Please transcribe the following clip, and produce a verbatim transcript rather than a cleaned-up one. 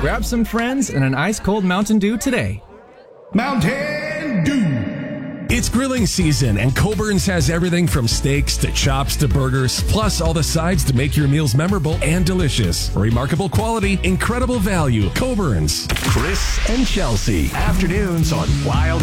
Grab some friends and an ice-cold Mountain Dew today. Mountain Dew. It's grilling season, and Coburn's has everything from steaks to chops to burgers, plus all the sides to make your meals memorable and delicious. Remarkable quality, incredible value. Coburn's. Chris and Chelsea. Afternoons on Wild